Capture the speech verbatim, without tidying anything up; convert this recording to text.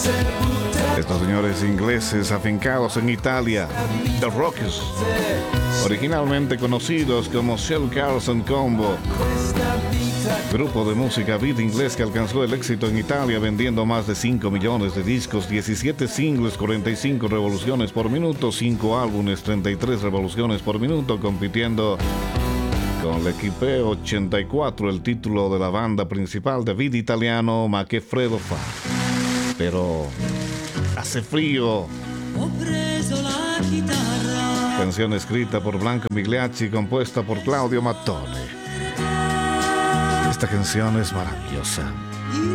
Estos señores ingleses afincados en Italia, The Rockers, originalmente conocidos como Shell Carlson Combo, grupo de música beat inglés que alcanzó el éxito en Italia vendiendo más de cinco millones de discos, diecisiete singles, cuarenta y cinco revoluciones por minuto, cinco álbumes, treinta y tres revoluciones por minuto, compitiendo con l'Equipe ochenta y cuatro, el título de la banda principal de beat italiano Ma che freddo fa. Pero hace frío. Ho preso la chitarra. Canción escrita por Blanco Migliacci, compuesta por Claudio Mattone. Esta canción es maravillosa.